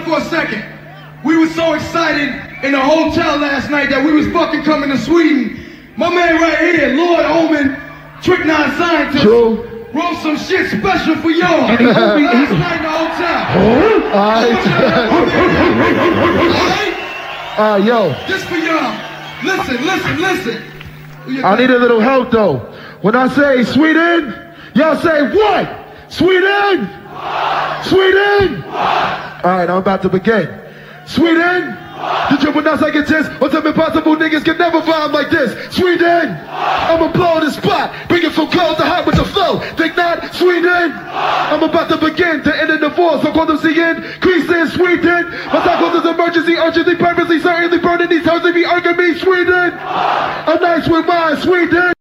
for a second. We were so excited in the hotel last night that we was fucking coming to Sweden. My man right here, Lord Omen, Trick 9 Scientist, wrote some shit special for y'all last night in the hotel. Alright, yo. This for y'all. Listen. I need a little help though. When I say Sweden, y'all say what? Sweden? Sweden? Alright, I'm about to begin. Sweden? Did you pronounce like it is? What's up impossible niggas can never rhyme like this. Sweden? I'ma blow the spot. Bring it from cold to hot with the flow. Think not, Sweden? I'm about to begin to end the divorce. So call them CN, crease in Sweden. My cycles is emergency, urgently, purposely, certainly burning these houses be arguing me, Sweden. I'm nice with mine, Sweden.